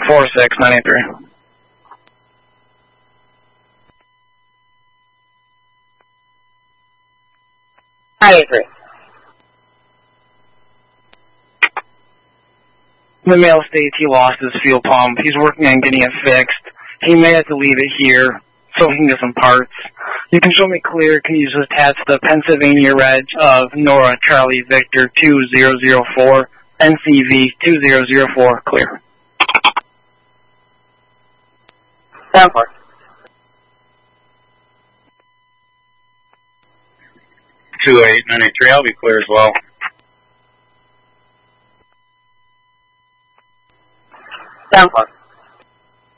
46983. The male states he lost his fuel pump. He's working on getting it fixed. He may have to leave it here so he can get some parts. You can show me clear. Can you just attach the Pennsylvania reg of Nora Charlie Victor 2004 NCV 2004 clear. 10-4. 28983, I'll be clear as well. 10-4.